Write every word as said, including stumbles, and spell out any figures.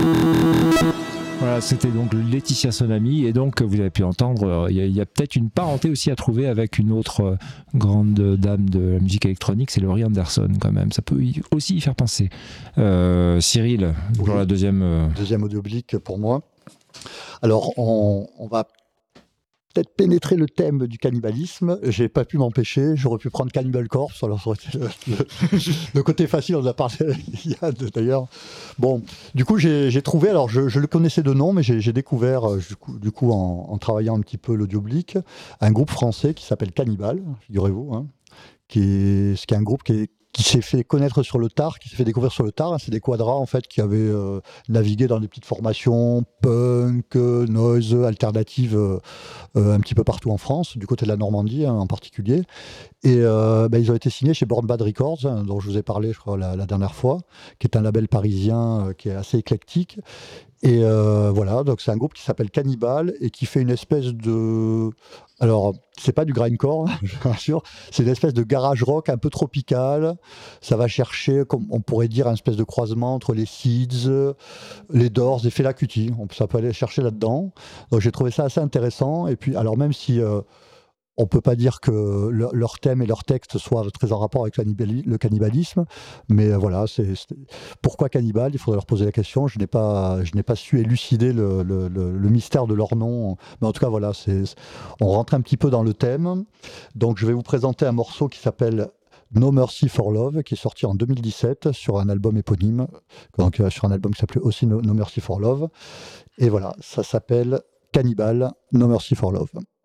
Voilà, c'était donc Laetitia Sonami, et donc vous avez pu entendre, il y a, il y a peut-être une parenté aussi à trouver avec une autre euh, grande dame de la musique électronique, c'est Laurie Anderson quand même, ça peut y- aussi y faire penser. Euh, Cyril, pour Oui. la deuxième... euh, Deuxième audioblique pour moi. Alors, on, on va peut-être pénétrer le thème du cannibalisme. J'ai pas pu m'empêcher. J'aurais pu prendre Cannibal Corpse. Alors, ça aurait été le, le- le côté facile, on en a parlé il y a de- d'ailleurs. Bon, du coup, j'ai j'ai trouvé. Alors, je, je le connaissais de nom, mais j'ai j'ai découvert, euh, du coup, du coup, en, en travaillant un petit peu l'audioblique, un groupe français qui s'appelle Cannibal, figurez-vous, hein, qui est, ce qui est un groupe qui est qui s'est fait connaître sur le tard, qui s'est fait découvrir sur le tard. Hein. C'est des quadras en fait qui avaient euh, navigué dans des petites formations punk, euh, noise, alternative, euh, euh, un petit peu partout en France, du côté de la Normandie hein, en particulier. Et euh, bah, ils ont été signés chez Born Bad Records, hein, dont je vous ai parlé, je crois, la, la dernière fois, qui est un label parisien euh, qui est assez éclectique. Et euh, voilà, donc c'est un groupe qui s'appelle Cannibal et qui fait une espèce de. Alors, c'est pas du grindcore, je vous rassure, c'est une espèce de garage rock un peu tropical. Ça va chercher, comme on pourrait dire, un espèce de croisement entre les Seeds, les Doors et Fela Kuti. On- Ça peut aller chercher là-dedans. Donc, j'ai trouvé ça assez intéressant. Et puis, alors, même si. euh, on peut pas dire que leur, leur thème et leur texte soient très en rapport avec l'annibali- le cannibalisme, mais euh, voilà, c'est c'est- pourquoi cannibale? Il faudrait leur poser la question. Je n'ai pas, je n'ai pas su élucider le, le- le- le mystère de leur nom, mais en tout cas voilà, c'est, c'est- on rentre un petit peu dans le thème. Donc je vais vous présenter un morceau qui s'appelle No Mercy for Love, qui est sorti en deux mille dix-sept sur un album éponyme, donc euh, sur un album qui s'appelait aussi No, No Mercy for Love. Et voilà, ça s'appelle Cannibal, No Mercy for Love.